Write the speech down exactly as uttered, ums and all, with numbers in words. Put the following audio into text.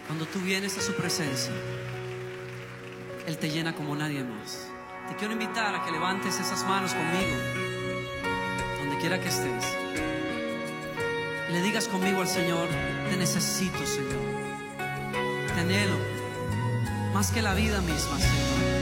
Cuando tú vienes a su presencia, Él te llena como nadie más. Te quiero invitar a que levantes esas manos conmigo, donde quiera que estés, y le digas conmigo al Señor: te necesito, Señor, te anhelo más que la vida misma, Señor.